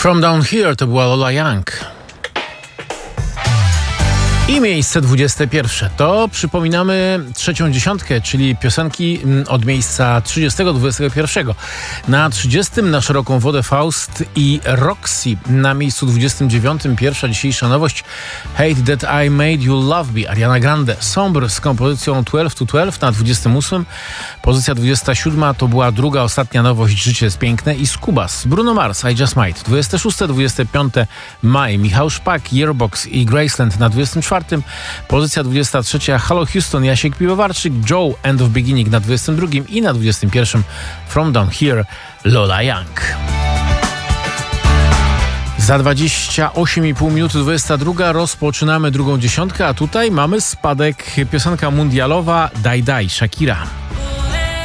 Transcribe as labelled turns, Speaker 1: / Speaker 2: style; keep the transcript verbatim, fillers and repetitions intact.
Speaker 1: From Down Here to była Lola Young. I miejsce dwudzieste pierwsze. To przypominamy trzecią dziesiątkę, czyli piosenki od miejsca trzydziestego do dwudziestego pierwszego. Na trzydziestym na szeroką wodę Faust i Roxy. Na miejscu dwudziestym dziewiątym pierwsza dzisiejsza nowość Hate That I Made You Love Me, Ariana Grande. Sombre z kompozycją dwanaście to dwanaście na dwudziestym ósmym. Pozycja dwudziesta siódma to była druga, ostatnia nowość Życie jest piękne i Skubas. Bruno Mars, I Just Might. dwudzieste szóste dwudzieste piąte Maj, Michał Szpak, Yearbox i Graceland na dwudziestym czwartym. Pozycja dwudziesta trzecia Halo Houston, Jasiek Piwowarczyk, Joe, End of Beginning na dwudziestym drugim i na dwudziestym pierwszym From Down Here, Lola Young. Za dwadzieścia osiem i pół minuty dwudziesta druga rozpoczynamy drugą dziesiątkę, a tutaj mamy spadek. Piosenka mundialowa Daj Daj, Shakira.